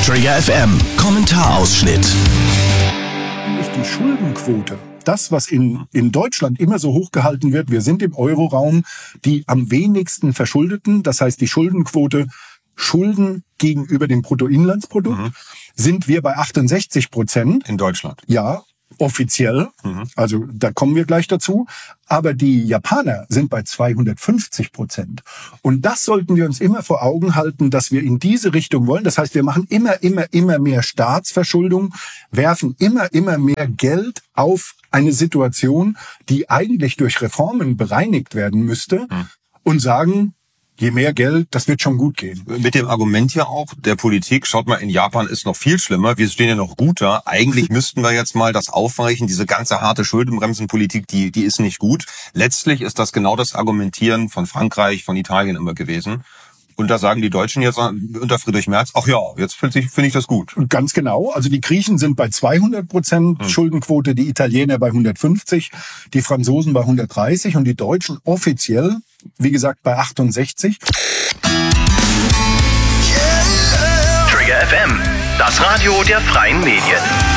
Trigger FM Kommentarausschnitt. Die Schuldenquote, das, was in Deutschland immer so hoch gehalten wird, wir sind im Euroraum die am wenigsten Verschuldeten, das heißt die Schuldenquote, Schulden gegenüber dem Bruttoinlandsprodukt, sind wir bei 68%. In Deutschland? Ja, offiziell, also da kommen wir gleich dazu, aber die Japaner sind bei 250%. Und das sollten wir uns immer vor Augen halten, dass wir in diese Richtung wollen. Das heißt, wir machen immer mehr Staatsverschuldung, werfen immer mehr Geld auf eine Situation, die eigentlich durch Reformen bereinigt werden müsste und sagen, je mehr Geld, das wird schon gut gehen. Mit dem Argument ja auch der Politik, schaut mal, in Japan ist noch viel schlimmer, wir stehen ja noch gut da. Eigentlich müssten wir jetzt mal das aufweichen, diese ganze harte Schuldenbremsenpolitik, die ist nicht gut. Letztlich ist das genau das Argumentieren von Frankreich, von Italien immer gewesen. Und da sagen die Deutschen jetzt unter Friedrich Merz, ach ja, jetzt finde ich das gut. Ganz genau. Also die Griechen sind bei 200% Schuldenquote, die Italiener bei 150, die Franzosen bei 130 und die Deutschen offiziell, wie gesagt, bei 68. Trigger FM, das Radio der freien Medien.